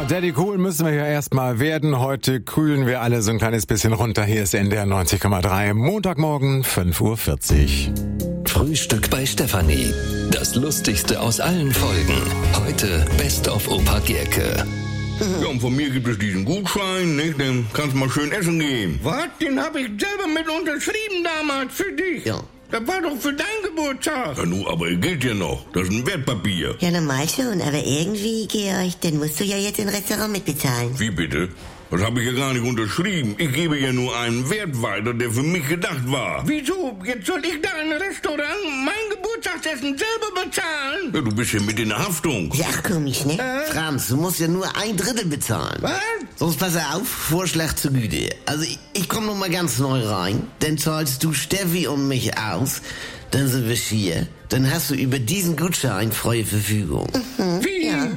Daddy Cool müssen wir ja erstmal werden. Heute kühlen wir alle so ein kleines bisschen runter. Hier ist NDR 90,3. Montagmorgen, 5:40 Uhr. Frühstück bei Stefanie. Das Lustigste aus allen Folgen. Heute Best of Opa Gerke. Ja, und von mir gibt es diesen Gutschein, nicht? Dann kannst du mal schön essen gehen. Was? Den hab ich selber mit unterschrieben damals für dich. Ja. Das war doch für deinen Geburtstag. Ja, nu, aber er gilt ja noch. Das ist ein Wertpapier. Ja, normal schon, aber irgendwie, Georg, dann musst du ja jetzt ein Restaurant mitbezahlen. Wie bitte? Das habe ich ja gar nicht unterschrieben. Ich gebe ja nur einen Wert weiter, der für mich gedacht war. Wieso? Jetzt soll ich da ein Restaurant mein Geburtstagsessen selber bezahlen? Ja, du bist ja mit in der Haftung. Ja, ach, komisch, ne? Franz, du musst ja nur 1/3 bezahlen. Was? Sonst pass auf, Vorschlag zu Güte. Also ich komme noch mal ganz neu rein, dann zahlst du Steffi und mich aus, dann sind wir hier, dann hast du über diesen Gutschein freie Verfügung. Wie? Ja.